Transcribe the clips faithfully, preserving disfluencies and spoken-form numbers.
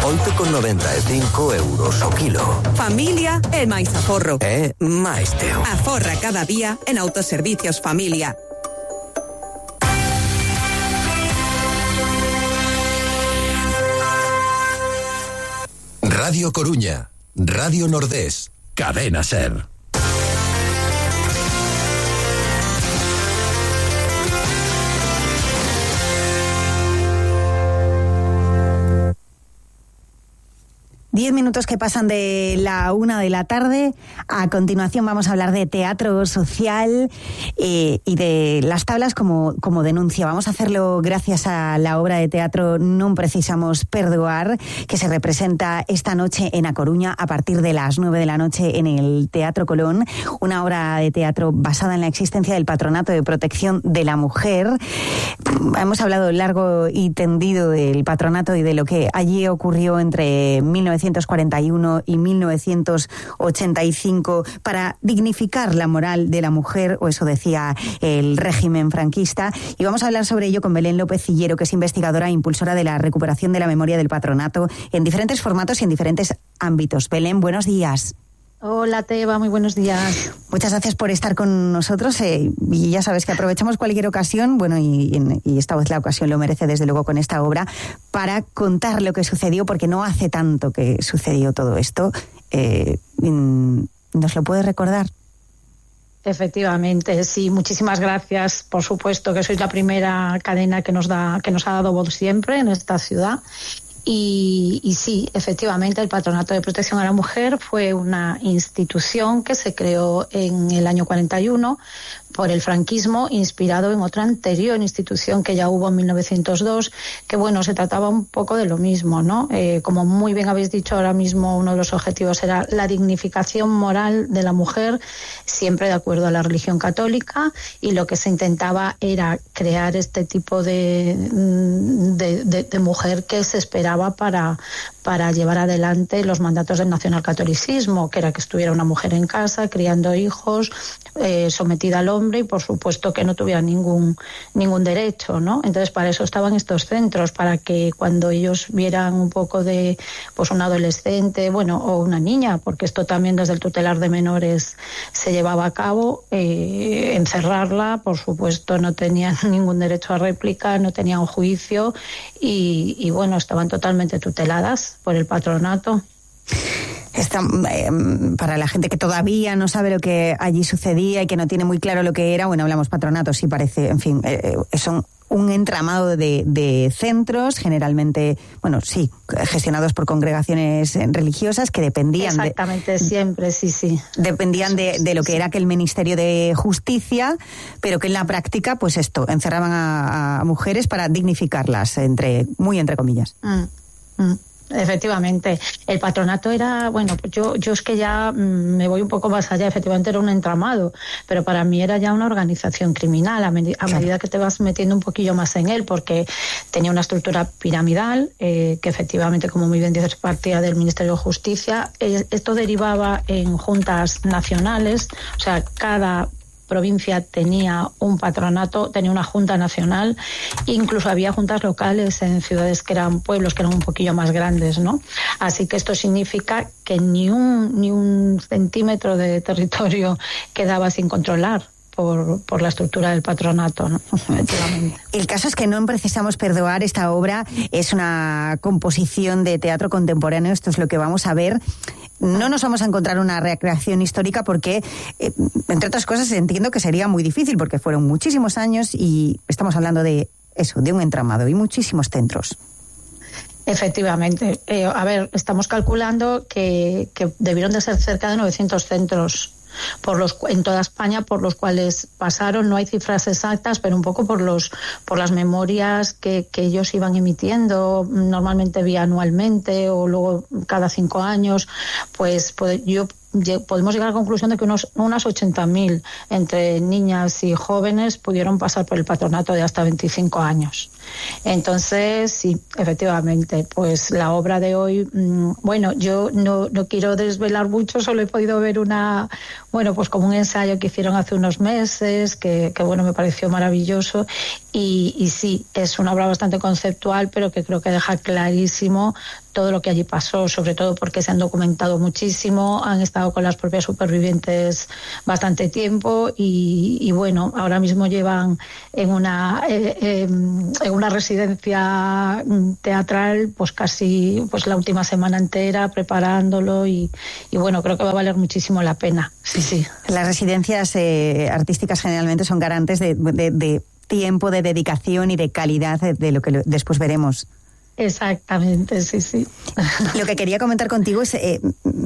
oito con noventa e cinco euros o kilo. Familia e máis aforro. É máis teo. Aforra cada día en Autoservicios Familia. Radio Coruña, Radio Nordés, Cadena Ser. Diez minutos que pasan de la una de la tarde. A continuación vamos a hablar de teatro social eh, y de las tablas como, como denuncia. Vamos a hacerlo gracias a la obra de teatro Non precisamos perdoar, que se representa esta noche en A Coruña a partir de las nueve de la noche en el Teatro Colón. Una obra de teatro basada en la existencia del Patronato de Protección de la Mujer. Hemos hablado largo y tendido del patronato y de lo que allí ocurrió entre mil novecientos cuarenta y uno y mil novecientos ochenta y cinco para dignificar la moral de la mujer, o eso decía el régimen franquista. Y vamos a hablar sobre ello con Belén López Cillero, que es investigadora e impulsora de la recuperación de la memoria del patronato en diferentes formatos y en diferentes ámbitos. Belén, buenos días. Hola, Teba, muy buenos días. Muchas gracias por estar con nosotros eh, y ya sabes que aprovechamos cualquier ocasión, bueno, y, y esta vez la ocasión lo merece desde luego con esta obra, para contar lo que sucedió, porque no hace tanto que sucedió todo esto. Eh, ¿Nos lo puedes recordar? Efectivamente, sí, muchísimas gracias. Por supuesto que sois la primera cadena que nos da, que nos ha dado voz siempre en esta ciudad. Y, y sí, efectivamente, el Patronato de Protección a la Mujer fue una institución que se creó en el año cuarenta y uno por el franquismo, inspirado en otra anterior institución que ya hubo en mil novecientos dos, que bueno, se trataba un poco de lo mismo, ¿no? Eh, como muy bien habéis dicho ahora mismo, uno de los objetivos era la dignificación moral de la mujer, siempre de acuerdo a la religión católica, y lo que se intentaba era crear este tipo de, de, de, de mujer que se esperaba para, para llevar adelante los mandatos del nacionalcatolicismo, que era que estuviera una mujer en casa, criando hijos, eh, sometida al hombre, y por supuesto que no tuviera ningún ningún derecho, ¿no? Entonces para eso estaban estos centros, para que cuando ellos vieran un poco de pues un adolescente, bueno, o una niña, porque esto también desde el tutelar de menores se llevaba a cabo, eh, encerrarla, por supuesto no tenían ningún derecho a réplica, no tenían juicio y, y bueno, estaban totalmente tuteladas por el patronato. Esta, eh, para la gente que todavía no sabe lo que allí sucedía y que no tiene muy claro lo que era, bueno, hablamos patronato, sí parece, en fin, eh, son un entramado de, de centros, generalmente, bueno, sí, gestionados por congregaciones religiosas que dependían Exactamente, de, siempre, sí, sí. Dependían de, de lo que era aquel Ministerio de Justicia, pero que en la práctica, pues esto, encerraban a, a mujeres para dignificarlas, entre muy entre comillas. Mm, mm. Efectivamente, el patronato era, bueno, yo yo es que ya me voy un poco más allá, efectivamente era un entramado, pero para mí era ya una organización criminal a, med- a medida que te vas metiendo un poquillo más en él, porque tenía una estructura piramidal, eh, que efectivamente, como muy bien dices, partía del Ministerio de Justicia. Eh, esto derivaba en juntas nacionales, o sea, cada provincia tenía un patronato, tenía una junta nacional, incluso había juntas locales en ciudades que eran pueblos que eran un poquillo más grandes, ¿no? Así que esto significa que ni un ni un centímetro de territorio quedaba sin controlar por, por la estructura del patronato, ¿no? Efectivamente. El caso es que No precisamos perdoar, esta obra es una composición de teatro contemporáneo, esto es lo que vamos a ver. No nos vamos a encontrar una recreación histórica porque, eh, entre otras cosas, entiendo que sería muy difícil porque fueron muchísimos años y estamos hablando de eso, de un entramado y muchísimos centros. Efectivamente. Eh, a ver, estamos calculando que, que debieron de ser cerca de novecientos centros por los en toda España por los cuales pasaron. No hay cifras exactas, pero un poco por los por las memorias que, que ellos iban emitiendo, normalmente bianualmente o luego cada cinco años, pues, pues yo podemos llegar a la conclusión de que unos, unas ochenta mil entre niñas y jóvenes pudieron pasar por el patronato de hasta veinticinco años. Entonces, sí, efectivamente, pues la obra de hoy, mmm, bueno, yo no, no quiero desvelar mucho, solo he podido ver una, bueno, pues como un ensayo que hicieron hace unos meses, que, que bueno, me pareció maravilloso, y, y sí, es una obra bastante conceptual, pero que creo que deja clarísimo todo lo que allí pasó, sobre todo porque se han documentado muchísimo, han estado con las propias supervivientes bastante tiempo y, y bueno, ahora mismo llevan en una eh, eh, en una residencia teatral pues casi pues la última semana entera preparándolo y, y bueno, creo que va a valer muchísimo la pena. Sí, sí. Las residencias eh, artísticas generalmente son garantes de, de, de tiempo, de dedicación y de calidad de, de lo que lo, después veremos. Exactamente, sí, sí. Lo que quería comentar contigo es eh,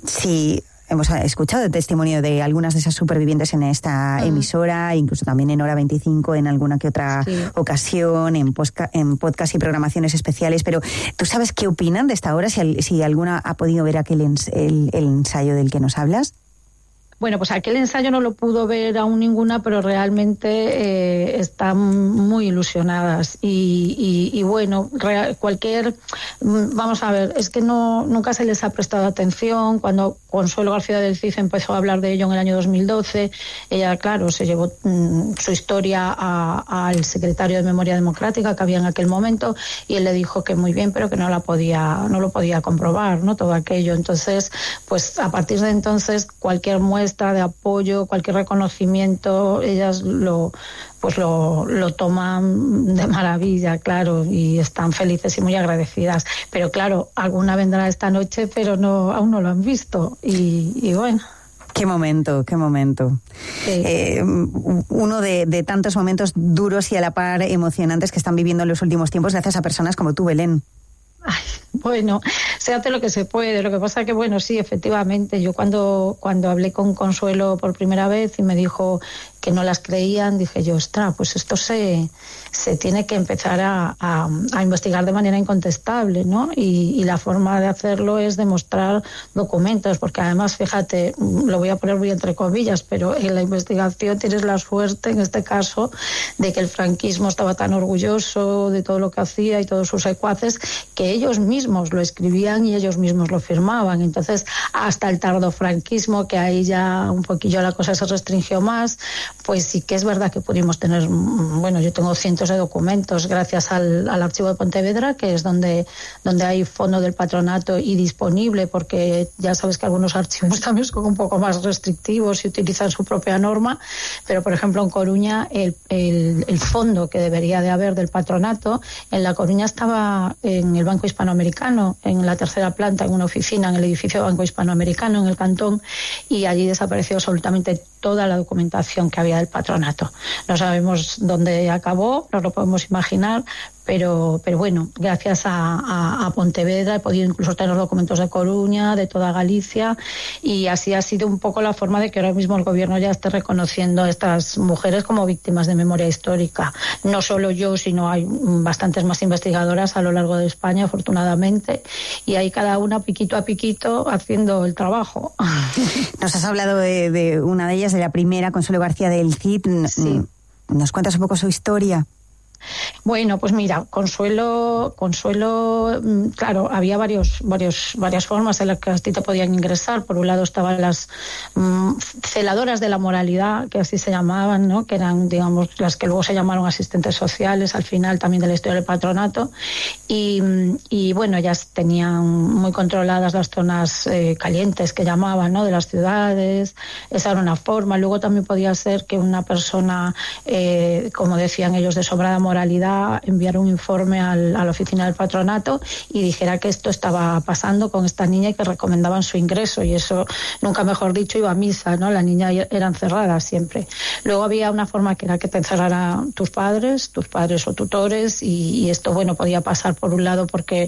si hemos escuchado el testimonio de algunas de esas supervivientes en esta mm. emisora, incluso también en Hora veinticinco, en alguna que otra sí. ocasión, en, posca, en podcast y programaciones especiales, pero ¿tú sabes qué opinan de esta obra? Si, si alguna ha podido ver aquel ens, el, el ensayo del que nos hablas. Bueno, pues aquel ensayo no lo pudo ver aún ninguna, pero realmente eh, están muy ilusionadas y, y, y bueno, real, cualquier, vamos a ver, es que no nunca se les ha prestado atención. Cuando Consuelo García del Cid empezó a hablar de ello en el año dos mil doce, ella, claro, se llevó mm, su historia a, al secretario de Memoria Democrática que había en aquel momento y él le dijo que muy bien, pero que no la podía, no lo podía comprobar, ¿no? Todo aquello. Entonces, pues a partir de entonces, cualquier muestra de apoyo, cualquier reconocimiento, ellas lo pues lo, lo toman de maravilla, claro, y están felices y muy agradecidas. Pero claro, alguna vendrá esta noche, pero no aún no lo han visto. Y, y bueno. Qué momento, qué momento. Sí. Eh, uno de, de tantos momentos duros y a la par emocionantes que están viviendo en los últimos tiempos gracias a personas como tú, Belén. Ay, bueno, se hace lo que se puede. Lo que pasa que, bueno, sí, efectivamente, yo cuando, cuando hablé con Consuelo por primera vez y me dijo que no las creían, dije yo, ostras, pues esto se, se tiene que empezar a, a, a investigar de manera incontestable, ¿no? Y, y la forma de hacerlo es demostrar documentos, porque además, fíjate, lo voy a poner muy entre comillas, pero en la investigación tienes la suerte, en este caso, de que el franquismo estaba tan orgulloso de todo lo que hacía y todos sus secuaces, que ellos mismos lo escribían y ellos mismos lo firmaban. Entonces, hasta el tardofranquismo, que ahí ya un poquillo la cosa se restringió más, pues sí que es verdad que pudimos tener, bueno, yo tengo cientos de documentos gracias al, al archivo de Pontevedra, que es donde, donde hay fondo del patronato y disponible, porque ya sabes que algunos archivos también son un poco más restrictivos y utilizan su propia norma, pero por ejemplo en Coruña el, el, el fondo que debería de haber del patronato, en La Coruña estaba en el Banco Hispanoamericano, en la tercera planta, en una oficina, en el edificio Banco Hispanoamericano, en el Cantón, y allí desapareció absolutamente toda la documentación que había del patronato. No sabemos dónde acabó, no lo podemos imaginar, pero pero bueno, gracias a, a, a Pontevedra he podido incluso tener documentos de Coruña, de toda Galicia, y así ha sido un poco la forma de que ahora mismo el gobierno ya esté reconociendo a estas mujeres como víctimas de memoria histórica. No solo yo, sino hay bastantes más investigadoras a lo largo de España, afortunadamente, y ahí cada una piquito a piquito haciendo el trabajo. Nos has hablado de, de una de ellas, de la primera, Consuelo García del Cid. Sí. ¿Nos cuentas un poco su historia? Bueno, pues mira, Consuelo, Consuelo, claro, había varios, varios, varias formas en las que a ti te podían ingresar. Por un lado estaban las mmm, celadoras de la moralidad, que así se llamaban, ¿no? Que eran, digamos, las que luego se llamaron asistentes sociales, al final también de la historia del patronato. Y, y bueno, ellas tenían muy controladas las zonas eh, calientes que llamaban, ¿no? De las ciudades. Esa era una forma. Luego también podía ser que una persona, eh, como decían ellos, de sobrada moralidad, moralidad enviar un informe al, a la oficina del patronato y dijera que esto estaba pasando con esta niña y que recomendaban su ingreso, y eso, nunca mejor dicho, iba a misa, ¿no? La niña era encerrada siempre. Luego había una forma que era que te encerraran tus padres, tus padres o tutores, y, y esto, bueno, podía pasar por un lado porque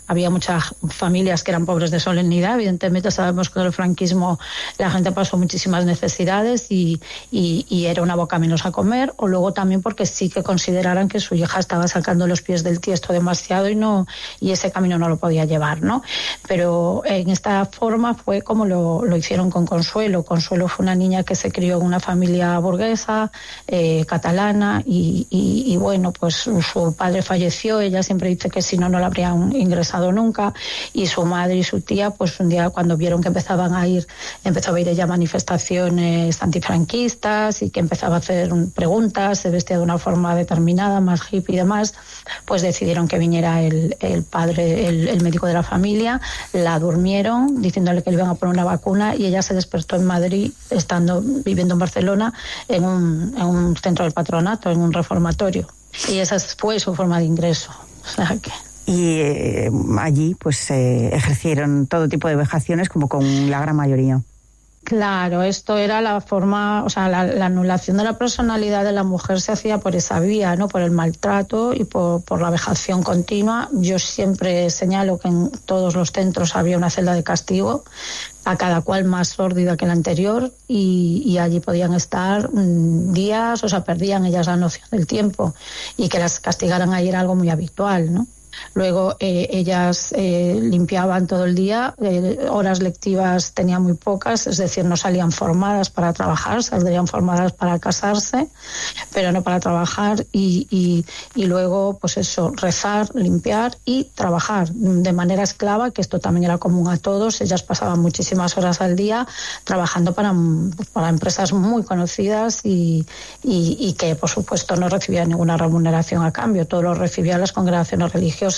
había muchas familias que eran pobres de solemnidad. Evidentemente sabemos que con el franquismo la gente pasó muchísimas necesidades y, y, y era una boca menos a comer, o luego también porque sí que consideraran que su hija estaba sacando los pies del tiesto demasiado y no y ese camino no lo podía llevar, ¿no? Pero en esta forma fue como lo, lo hicieron con Consuelo. Consuelo fue una niña que se crió en una familia burguesa, eh, catalana, y, y, y bueno, pues su padre falleció. Ella siempre dice que si no, no la habrían ingresado nunca, y su madre y su tía, pues un día cuando vieron que empezaban a ir, empezó a ir ella a manifestaciones antifranquistas y que empezaba a hacer preguntas, se vestía de una forma determinada, más hippie y demás, pues decidieron que viniera el, el padre, el, el médico de la familia, la durmieron diciéndole que le iban a poner una vacuna, y ella se despertó en Madrid, estando viviendo en Barcelona, en un, en un centro del patronato, en un reformatorio, y esa fue su forma de ingreso. O sea que... Y eh, allí pues eh, ejercieron todo tipo de vejaciones, como con la gran mayoría. Claro, esto era la forma, o sea, la, la anulación de la personalidad de la mujer se hacía por esa vía, ¿no? Por el maltrato y por, por la vejación continua. Yo siempre señalo que en todos los centros había una celda de castigo, a cada cual más sórdida que la anterior, y, y allí podían estar mmm, días, o sea, perdían ellas la noción del tiempo, y que las castigaran ahí era algo muy habitual, ¿no? Luego eh, ellas eh, limpiaban todo el día, eh, horas lectivas tenían muy pocas, es decir, no salían formadas para trabajar, saldrían formadas para casarse, pero no para trabajar, y, y, y luego, pues eso, rezar, limpiar y trabajar de manera esclava, que esto también era común a todos. Ellas pasaban muchísimas horas al día trabajando para, para empresas muy conocidas y, y, y que, por supuesto, no recibían ninguna remuneración a cambio, todo lo recibían las congregaciones religiosas.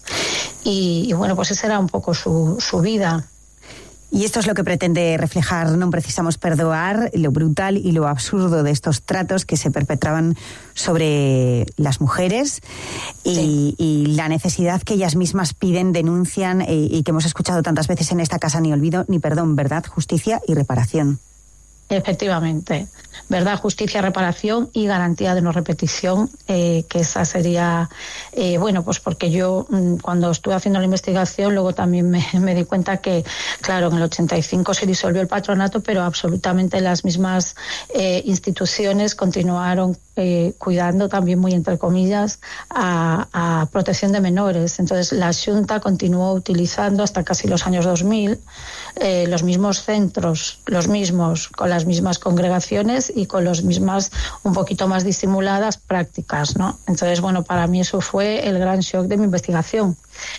Y, y bueno, pues esa era un poco su, su vida. Y esto es lo que pretende reflejar Non Precisamos Perdoar, lo brutal y lo absurdo de estos tratos que se perpetraban sobre las mujeres, y, sí. y la necesidad que ellas mismas piden, denuncian, y, y que hemos escuchado tantas veces en esta casa: ni olvido ni perdón, verdad, justicia y reparación. Efectivamente, verdad, justicia, reparación y garantía de no repetición, eh, que esa sería, eh, bueno, pues porque yo mmm, cuando estuve haciendo la investigación luego también me, me di cuenta que, claro, en el ochenta y cinco se disolvió el patronato, pero absolutamente las mismas eh, instituciones continuaron eh, cuidando, también muy entre comillas, a, a protección de menores. Entonces la Xunta continuó utilizando hasta casi los años dos mil eh, los mismos centros, los mismos, con las mismas congregaciones y con las mismas, un poquito más disimuladas, prácticas, ¿no? Entonces, bueno, para mí eso fue el gran shock de mi investigación.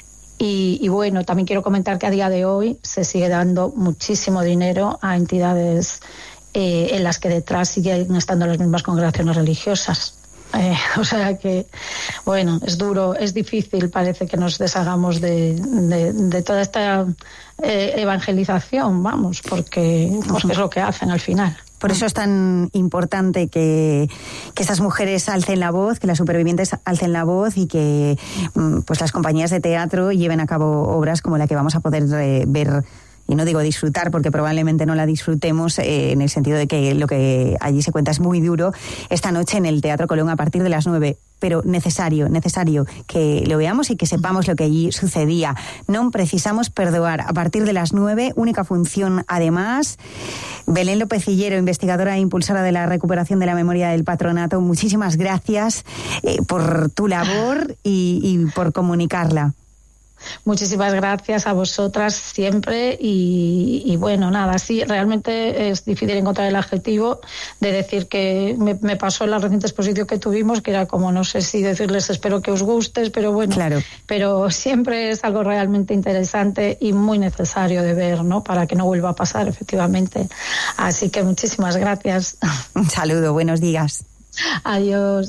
Y, y bueno, también quiero comentar que a día de hoy se sigue dando muchísimo dinero a entidades eh, en las que detrás siguen estando las mismas congregaciones religiosas. Eh, o sea que, bueno, es duro, es difícil, parece que nos deshagamos de, de, de toda esta eh, evangelización, vamos, porque, porque es lo que hacen al final. Por eso es tan importante que, que estas mujeres alcen la voz, que las supervivientes alcen la voz, y que pues las compañías de teatro lleven a cabo obras como la que vamos a poder eh, ver. Y no digo disfrutar, porque probablemente no la disfrutemos, eh, en el sentido de que lo que allí se cuenta es muy duro, esta noche en el Teatro Colón a partir de las nueve. Pero necesario, necesario que lo veamos y que sepamos lo que allí sucedía. Non Precisamos Perdoar, a partir de las nueve, única función además. Belén López Hillero, investigadora e impulsora de la recuperación de la memoria del patronato, muchísimas gracias eh, por tu labor y, y por comunicarla. Muchísimas gracias a vosotras siempre, y, y bueno, nada, sí, realmente es difícil encontrar el adjetivo de decir que me, me pasó en la reciente exposición que tuvimos, que era como, no sé si decirles espero que os gustes, pero bueno, claro. Pero siempre es algo realmente interesante y muy necesario de ver, ¿no? Para que no vuelva a pasar, efectivamente. Así que muchísimas gracias. Un saludo, buenos días. Adiós.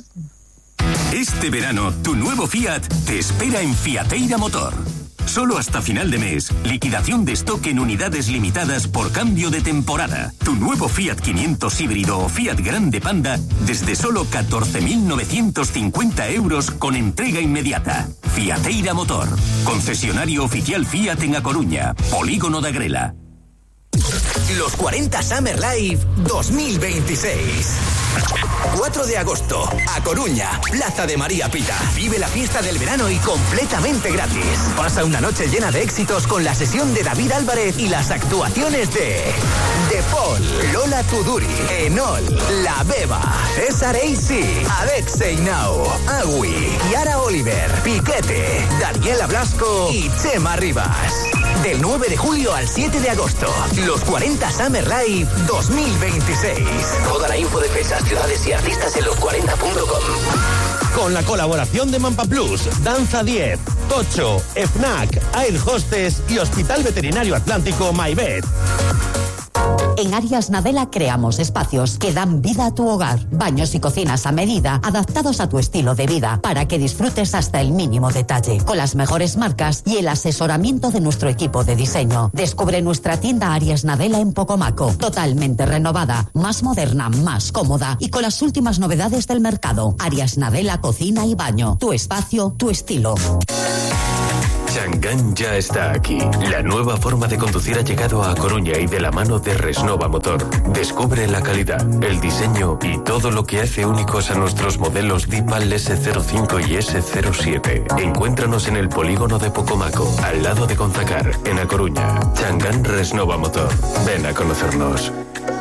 Este verano, tu nuevo Fiat te espera en Fiateira Motor. Solo hasta final de mes, liquidación de stock en unidades limitadas por cambio de temporada. Tu nuevo Fiat quinientos híbrido o Fiat Grande Panda desde solo catorce mil novecientos cincuenta euros con entrega inmediata. Fiateira Motor, concesionario oficial Fiat en A Coruña, Polígono da Grela. Los cuarenta Summer Live dos mil veintiséis. cuatro de agosto, A Coruña, Plaza de María Pita. Vive la fiesta del verano y completamente gratis. Pasa una noche llena de éxitos con la sesión de David Álvarez y las actuaciones de De Paul, Lola Tuduri, Enol, La Beba, César A C, Alexei Now, Agui, Yara Oliver, Piquete, Daniela Blasco y Chema Rivas. Del nueve de julio al siete de agosto, los cuarenta Summer Live dos mil veintiséis. Toda la info de fechas, ciudades y artistas en los cuarenta punto com. Con la colaboración de Mampa Plus, Danza diez, Tocho, FNAC, Air Hostess y Hospital Veterinario Atlántico MyVet. En Arias Nadella creamos espacios que dan vida a tu hogar. Baños y cocinas a medida, adaptados a tu estilo de vida, para que disfrutes hasta el mínimo detalle. Con las mejores marcas y el asesoramiento de nuestro equipo de diseño. Descubre nuestra tienda Arias Nadella en Pocomaco. Totalmente renovada, más moderna, más cómoda y con las últimas novedades del mercado. Arias Nadella Cocina y Baño. Tu espacio, tu estilo. Chang'an ya está aquí. La nueva forma de conducir ha llegado a Coruña y de la mano de Resnova Motor. Descubre la calidad, el diseño y todo lo que hace únicos a nuestros modelos Dipal ese cero cinco y ese cero siete. Encuéntranos en el polígono de Pocomaco, al lado de Gonzacar, en A Coruña. Chang'an Resnova Motor. Ven a conocernos.